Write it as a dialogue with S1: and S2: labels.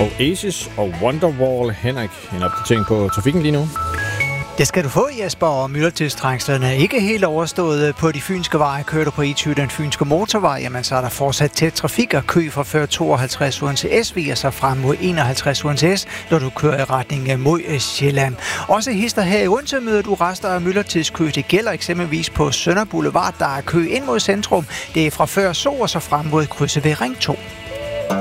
S1: Oasis og Wonderwall. Henrik, en opdatering på trafikken lige nu.
S2: Det skal du få, Jesper, og myldretidstrængslerne er ikke helt overstået på de fynske veje. Kører du på E20, den fynske motorvej, jamen så er der fortsat tæt trafik og kø fra før 52 uden til SV, og så frem mod 51 uden til S, når du kører i retning mod Sjælland. Også hister her i Odense møder du rester af myldretidskø. Det gælder eksempelvis på Sønder Boulevard, der er kø ind mod centrum. Det er fra før så og så frem mod krydset ved Ring 2.